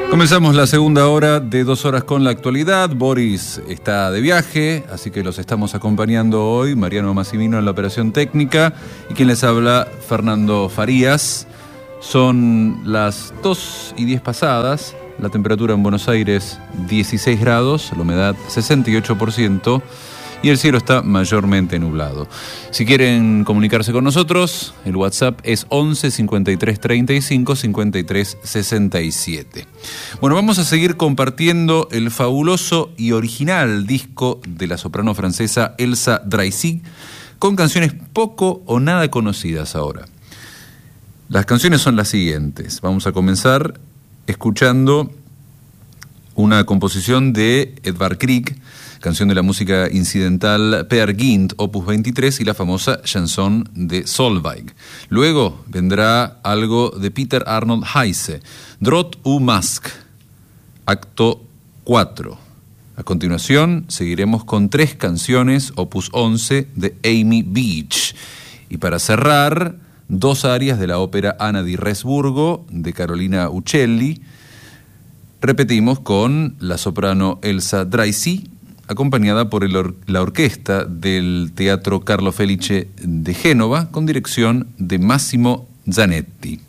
Comenzamos la segunda hora de 2 horas con la actualidad. Boris está de viaje, así que los estamos acompañando hoy. Mariano Massimino en la operación técnica y quien les habla, Fernando Farías. Son las 2:10 pasadas. La temperatura en Buenos Aires 16 grados, la humedad 68% y el cielo está mayormente nublado. Si quieren comunicarse con nosotros, el WhatsApp es 11 53 35 53 67. Bueno, vamos a seguir compartiendo el fabuloso y original disco de la soprano francesa Elsa Dreisig con canciones poco o nada conocidas ahora. Las canciones son las siguientes. Vamos a comenzar escuchando una composición de Edvard Grieg, canción de la música incidental Peer Gynt, opus 23, y la famosa chanson de Solveig. Luego vendrá algo de Peter Arnold Heise, Drot u Mask, acto 4. A continuación seguiremos con 3 canciones, opus 11, de Amy Beach. Y para cerrar, 2 arias de la ópera Ana di Resburgo, de Carolina Uccelli. Repetimos con la soprano Elsa Dreisig, acompañada por la orquesta del Teatro Carlo Felice de Génova, con dirección de Massimo Zanetti.